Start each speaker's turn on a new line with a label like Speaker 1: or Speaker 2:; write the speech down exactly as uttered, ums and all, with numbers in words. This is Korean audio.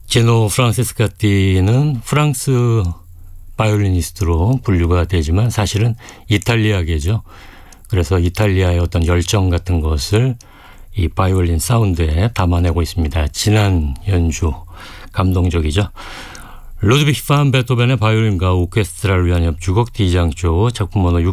Speaker 1: 제노 프란체스카티는 프랑스 바이올리니스트로 분류가 되지만 사실은 이탈리아계죠. 그래서 이탈리아의 어떤 열정 같은 것을 이 바이올린 사운드에 담아내고 있습니다. 진한 연주, 감동적이죠. 루드비히 판 베토벤의 바이올린과 오케스트라를 위한 협주곡 D장조 작품 번호